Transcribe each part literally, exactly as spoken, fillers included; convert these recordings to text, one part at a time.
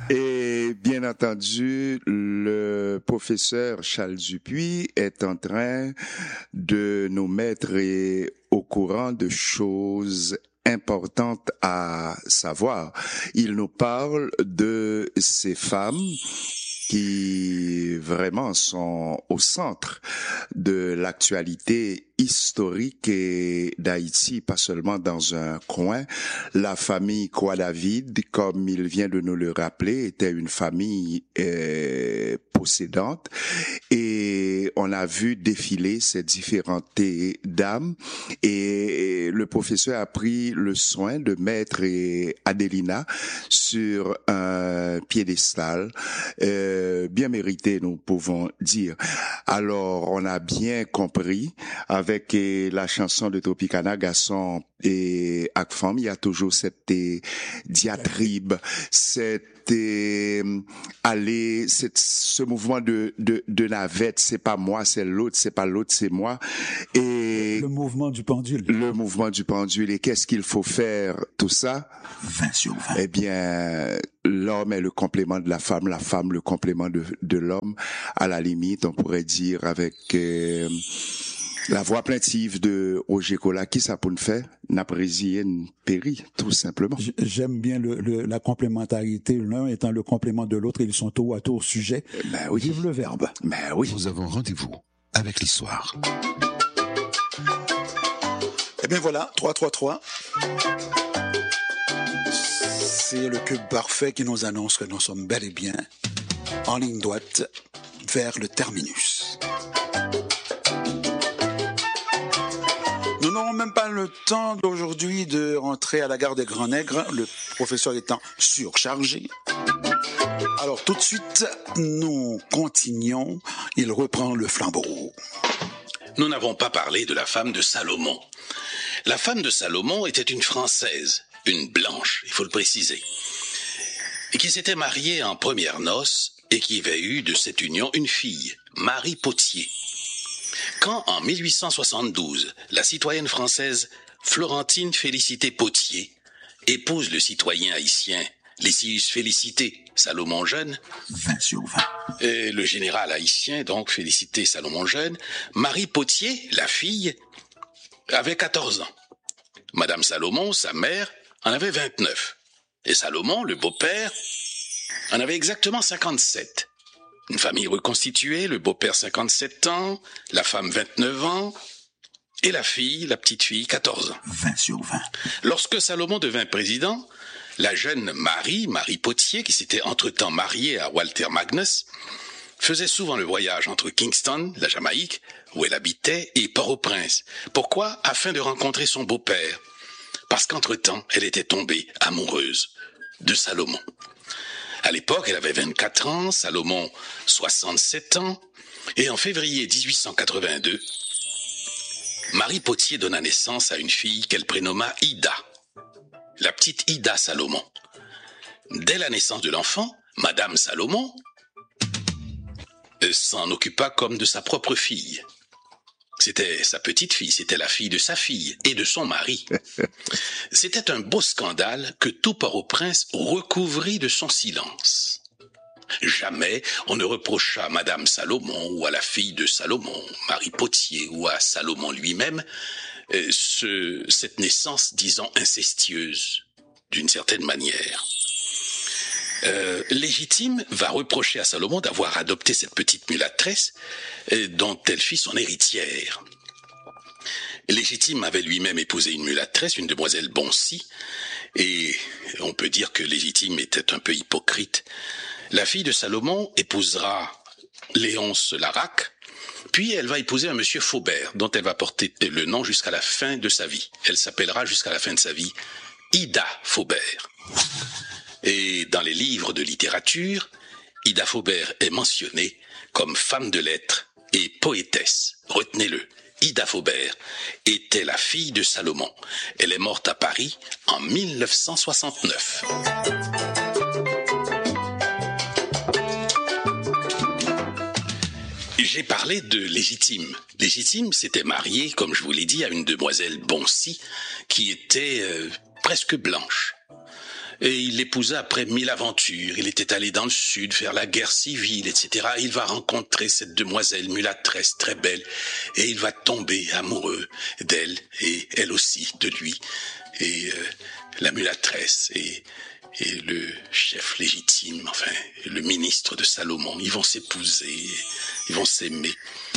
Et bien entendu, le professeur Charles Dupuis est en train de nous mettre au courant de choses importantes à savoir. Il nous parle de ces femmes qui vraiment sont au centre de l'actualité historique et d'Haïti, pas seulement dans un coin. La famille Croix-David, comme il vient de nous le rappeler, était une famille euh, possédante, et on a vu défiler ces différentes dames, et le professeur a pris le soin de mettre Adelina sur un piédestal euh, bien mérité, nous pouvons dire. Alors, on a bien compris avec eh, la chanson de Tropicana, Garçon et Akfam, il y a toujours cette eh, diatribe, cette eh, aller, cette, ce mouvement de, de, de navette, c'est pas moi, c'est l'autre, c'est pas l'autre, c'est moi. Et le mouvement du pendule. Le mouvement du pendule. Et qu'est-ce qu'il faut faire, tout ça? vingt sur vingt. Eh bien, l'homme est le complément de la femme, la femme le complément de, de l'homme. À la limite, on pourrait dire avec euh, la voix plaintive de Roger Cola, qui ça pour nous faire? N'apprécier une péri, tout simplement. J'aime bien le, le, la complémentarité, l'un étant le complément de l'autre, ils sont tour à tour sujet. Ben oui. Vive le verbe. Ben oui. Nous avons rendez-vous avec l'histoire. Eh bien voilà, trois trois trois. C'est le cube parfait qui nous annonce que nous sommes bel et bien en ligne droite vers le terminus. Nous n'aurons même pas le temps d'aujourd'hui de rentrer à la gare des Grands Nègres, le professeur étant surchargé. Alors tout de suite, nous continuons. Il reprend le flambeau. Nous n'avons pas parlé de la femme de Salomon. La femme de Salomon était une Française, une blanche, il faut le préciser, et qui s'était mariée en premières noces et qui avait eu de cette union une fille, Marie Potier. Quand, en mille huit cent soixante-douze, la citoyenne française Florentine Félicité Potier épouse le citoyen haïtien Lysius Félicité Salomon Jeune, vingt sur vingt. Et le général haïtien, donc Félicité Salomon Jeune, Marie Potier, la fille, avait quatorze ans. Madame Salomon, sa mère, en avait vingt-neuf. Et Salomon, le beau-père, en avait exactement cinquante-sept. Une famille reconstituée, le beau-père cinquante-sept ans, la femme vingt-neuf ans, et la fille, la petite fille, quatorze ans. vingt sur vingt. Lorsque Salomon devint président, la jeune Marie, Marie Potier, qui s'était entre-temps mariée à Walter Magnus, faisait souvent le voyage entre Kingston, la Jamaïque, où elle habitait, et Port-au-Prince. Pourquoi? Afin de rencontrer son beau-père. Parce qu'entre-temps, elle était tombée amoureuse de Salomon. À l'époque, elle avait vingt-quatre ans, Salomon soixante-sept ans, et en février dix-huit cent quatre-vingt-deux, Marie Potier donna naissance à une fille qu'elle prénomma Ida, la petite Ida Salomon. Dès la naissance de l'enfant, Madame Salomon s'en occupa comme de sa propre fille. C'était sa petite fille, c'était la fille de sa fille et de son mari. C'était un beau scandale que tout Port-au-Prince recouvrit de son silence. Jamais on ne reprocha à Madame Salomon ou à la fille de Salomon, Marie Potier, ou à Salomon lui-même, euh, ce, cette naissance, disons, incestueuse, d'une certaine manière. Euh, Légitime va reprocher à Salomon d'avoir adopté cette petite mulâtresse euh, dont elle fit son héritière. Légitime avait lui-même épousé une mulâtresse, une demoiselle Boncy, et on peut dire que Légitime était un peu hypocrite. La fille de Salomon épousera Léonce Larac, puis elle va épouser un monsieur Faubert, dont elle va porter le nom jusqu'à la fin de sa vie. Elle s'appellera jusqu'à la fin de sa vie Ida Faubert. Et dans les livres de littérature, Ida Faubert est mentionnée comme femme de lettres et poétesse. Retenez-le, Ida Faubert était la fille de Salomon. Elle est morte à Paris en mille neuf cent soixante-neuf. J'ai parlé de Légitime. Légitime s'était mariée, comme je vous l'ai dit, à une demoiselle Boncy qui était euh, presque blanche. Et il l'épousa après mille aventures. Il était allé dans le sud faire la guerre civile, et cetera. Il va rencontrer cette demoiselle mulâtresse très belle et il va tomber amoureux d'elle et elle aussi de lui. Et euh, la mulâtresse et, et le chef légitime, enfin le ministre de Salomon, ils vont s'épouser, ils vont s'aimer.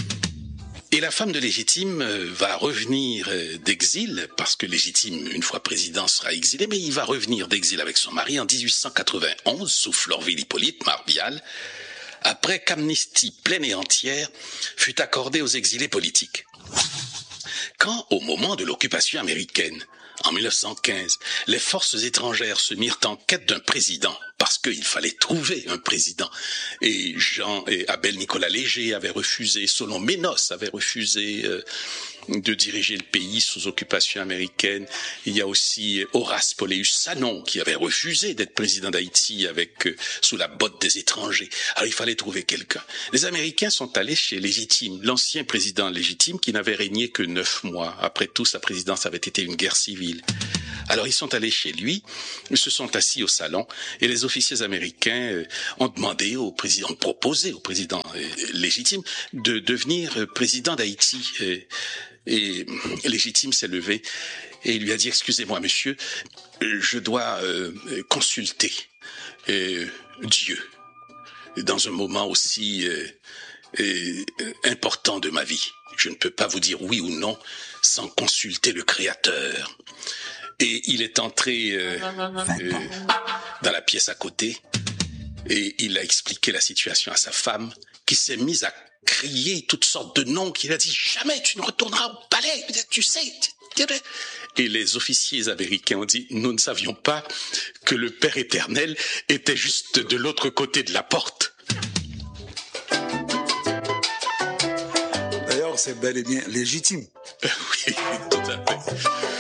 Et la femme de Légitime va revenir d'exil, parce que Légitime, une fois président, sera exilé, mais il va revenir d'exil avec son mari en dix-huit cent quatre-vingt-onze, sous Florvil-Hippolyte Marbial, après qu'amnistie pleine et entière fut accordée aux exilés politiques. Quand, au moment de l'occupation américaine, en mille neuf cent quinze, les forces étrangères se mirent en quête d'un président, parce qu'il fallait trouver un président. Et Jean et Abel Nicolas Léger avaient refusé, Solon Ménos avait refusé euh, de diriger le pays sous occupation américaine. Il y a aussi Horace Poléus Sanon qui avait refusé d'être président d'Haïti avec euh, sous la botte des étrangers. Alors il fallait trouver quelqu'un. Les Américains sont allés chez Légitime, l'ancien président Légitime qui n'avait régné que neuf mois. Après tout, sa présidence avait été une guerre civile. Alors ils sont allés chez lui, ils se sont assis au salon et les officiers américains ont demandé au président, ont proposé au président Légitime de devenir président d'Haïti. Et, et Légitime s'est levé et il lui a dit « Excusez-moi monsieur, je dois euh, consulter euh, Dieu dans un moment aussi euh, euh, important de ma vie. Je ne peux pas vous dire oui ou non sans consulter le Créateur. » Et il est entré euh, euh, dans la pièce à côté et il a expliqué la situation à sa femme qui s'est mise à crier toutes sortes de noms, qu'il a dit « Jamais tu ne retourneras au palais, tu sais !» Et les officiers américains ont dit « Nous ne savions pas que le Père éternel était juste de l'autre côté de la porte. » D'ailleurs, c'est bel et bien légitime. Oui, tout à fait.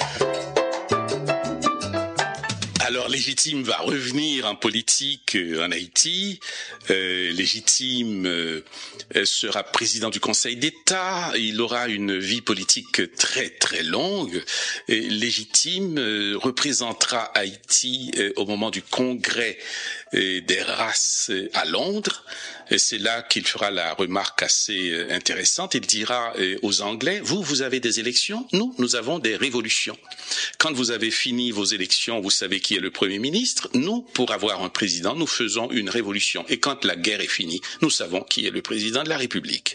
Alors Légitime va revenir en politique euh, en Haïti. Euh, Légitime euh, sera président du Conseil d'État. Il aura une vie politique très très longue. Et Légitime euh, représentera Haïti euh, au moment du congrès euh, des races euh, à Londres. Et c'est là qu'il fera la remarque assez euh, intéressante. Il dira euh, aux Anglais, vous, vous avez des élections, nous, nous avons des révolutions. Quand vous avez fini vos élections, vous savez qui est le Premier ministre. Nous, pour avoir un président, nous faisons une révolution. Et quand la guerre est finie, nous savons qui est le président de la République.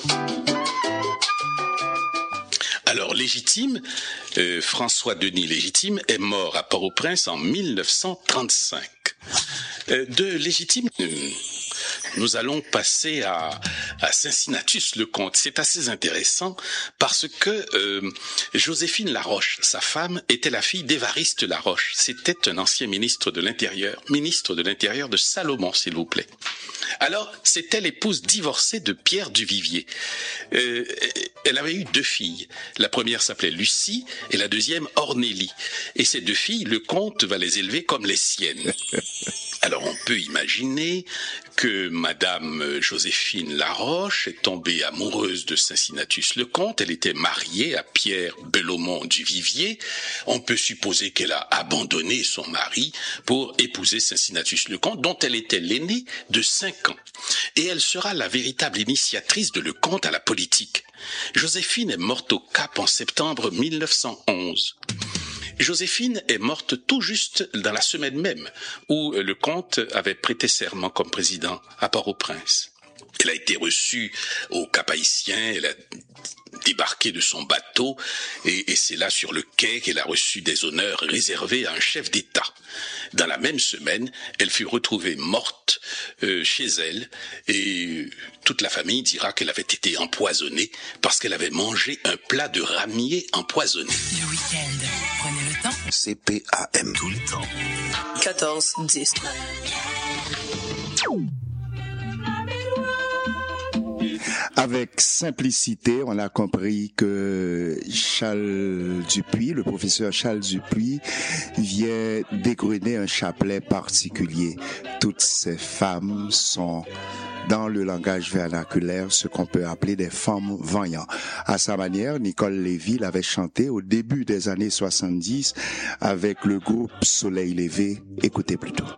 Alors, Légitime, euh, François-Denis Légitime, est mort à Port-au-Prince en mille neuf cent trente-cinq. Euh, de Légitime... Euh, Nous allons passer à, à Cincinnatus le comte. C'est assez intéressant parce que euh, Joséphine Laroche, sa femme, était la fille d'Évariste Laroche. C'était un ancien ministre de l'Intérieur, ministre de l'Intérieur de Salomon, s'il vous plaît. Alors, c'était l'épouse divorcée de Pierre Duvivier. Euh, elle avait eu deux filles. La première s'appelait Lucie et la deuxième Ornélie. Et ces deux filles, le comte va les élever comme les siennes. Alors, on peut imaginer que Madame Joséphine Laroche est tombée amoureuse de Cincinnatus le comte. Elle était mariée à Pierre Belomont Duvivier. On peut supposer qu'elle a abandonné son mari pour épouser Cincinnatus le comte, dont elle était l'aînée de cinq ans. Et elle sera la véritable initiatrice de Lecomte à la politique. Joséphine est morte au Cap en septembre mille neuf cent onze. Joséphine est morte tout juste dans la semaine même où le comte avait prêté serment comme président à Port-au-Prince. Elle a été reçue au Cap Haïtien, elle a débarqué de son bateau et, et c'est là sur le quai qu'elle a reçu des honneurs réservés à un chef d'État. Dans la même semaine, elle fut retrouvée morte euh, chez elle et toute la famille dira qu'elle avait été empoisonnée parce qu'elle avait mangé un plat de ramier empoisonné. Le week-end, prenez le temps. C P A M tout le temps. quatorze dix. Avec avec simplicité, on a compris que Charles Dupuis, le professeur Charles Dupuis, vient découronner un chapelet particulier. Toutes ces femmes sont, dans le langage vernaculaire, ce qu'on peut appeler des femmes voyantes. À sa manière, Nicole Lévy l'avait chanté au début des années soixante-dix avec le groupe Soleil Levé. Écoutez plutôt.